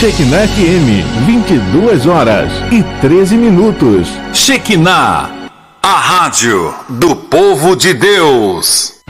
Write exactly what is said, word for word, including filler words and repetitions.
Shekinah F M, vinte e duas horas e treze minutos. Shekinah, a rádio do povo de Deus.